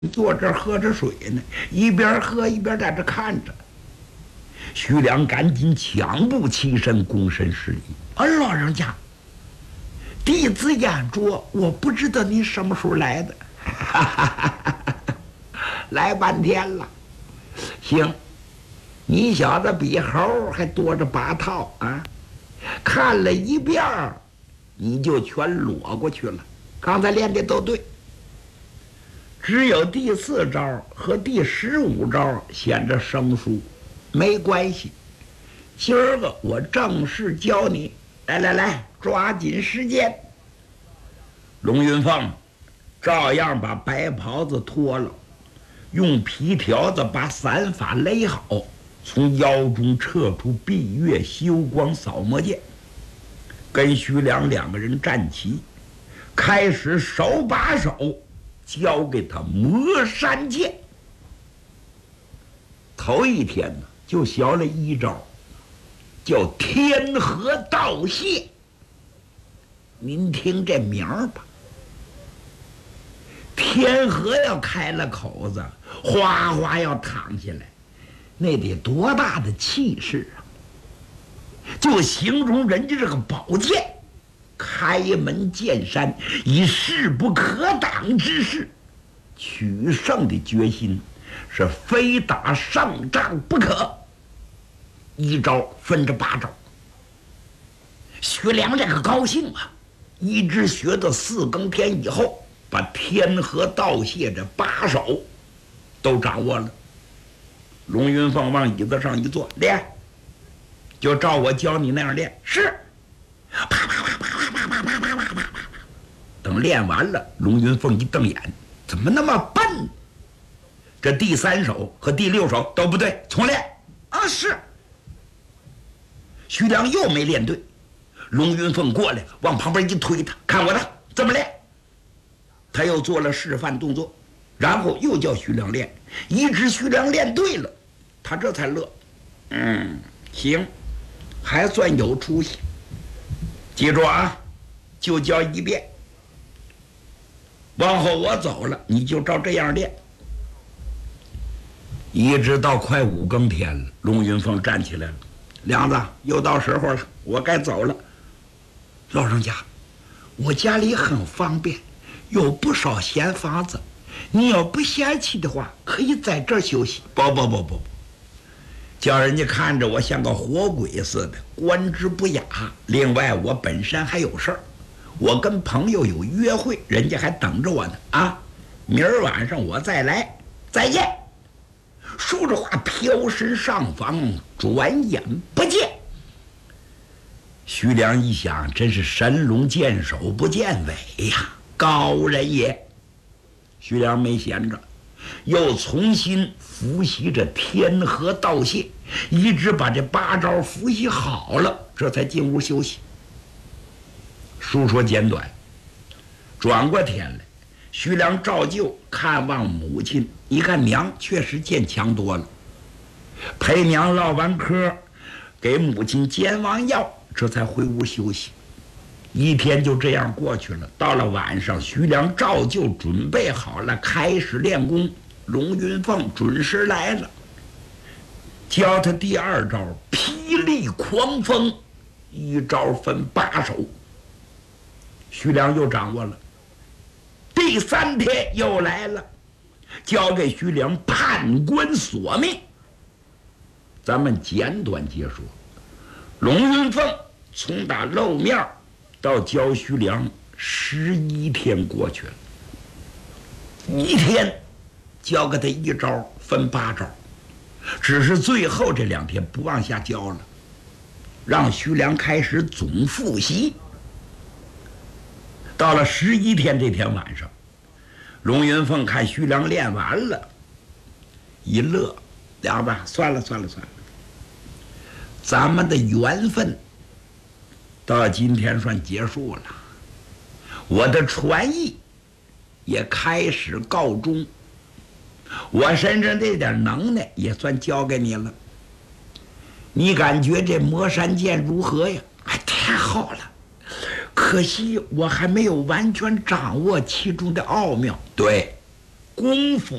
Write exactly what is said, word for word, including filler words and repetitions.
坐这儿喝着水呢，一边喝一边在这看着。徐良赶紧抢步起身，躬身施礼：“啊，老人家，弟子眼拙，我不知道您什么时候来的。”哈哈哈哈哈！来半天了。行，你小子比猴还多着八套啊！看了一遍儿，你就全裸过去了。刚才练的都对，只有第四招和第十五招显着生疏，没关系。今儿个我正式教你，来来来，抓紧时间。龙云凤照样把白袍子脱了，用皮条子把散发勒好，从腰中撤出闭月休光扫魔剑，跟徐良两个人站齐，开始手把手教给他魔山剑。头一天呢，就学了一招，叫天河道谢。您听这名儿吧，天河要开了口子，哗哗要淌下来，那得多大的气势啊！就形容人家这个宝剑开门见山，以势不可挡之势取胜的决心是非打胜仗不可。一招分着八招，徐良这个高兴啊，一直学到四更天以后，把天河道谢这八手都掌握了。龙云凤往椅子上一坐，练，就照我教你那样练。是。啪啪啪啪啪啪啪啪啪啪啪。等练完了，龙云凤一瞪眼，怎么那么笨？这第三手和第六手都不对，重练。啊，是。徐良又没练对，龙云凤过来往旁边一推他，看我的怎么练。他又做了示范动作，然后又叫徐良练，一直徐良练对了，他这才乐。嗯，行，还算有出息。记住啊，就教一遍，往后我走了，你就照这样练。一直到快五更天了，龙云凤站起来了：“梁子，又到时候了，我该走了。老人家，我家里很方便，有不少闲房子，你要不嫌弃的话，可以在这儿休息。”不不不不不，叫人家看着我像个活鬼似的，观之不雅。另外，我本身还有事儿，我跟朋友有约会，人家还等着我呢。啊，明儿晚上我再来，再见。说着话，飘身上房，转眼不见。徐良一想，真是神龙见首不见尾呀，高人也。徐良没闲着，又重新复习着天河道谢，一直把这八招复习好了，这才进屋休息。书说简短，转过天来，徐良照旧看望母亲，一看娘确实健强多了，陪娘唠完嗑，给母亲煎完药，这才回屋休息。一天就这样过去了。到了晚上，徐良照旧准备好了，开始练功。龙云凤准时来了，教他第二招霹雳狂风，一招分八手，徐良又掌握了。第三天又来了，交给徐良判官索命。咱们简短解说，龙云凤从打露面到教徐良十一天过去了，一天教给他一招分八招，只是最后这两天不往下教了，让徐良开始总复习。到了十一天这天晚上，龙云凤看徐良练完了，一乐：“梁子，算了算了算了，咱们的缘分到今天算结束了，我的传艺也开始告终，我身上这点能耐也算交给你了。你感觉这魔山剑如何呀？”“哎，太好了，可惜我还没有完全掌握其中的奥妙。”“对， 功夫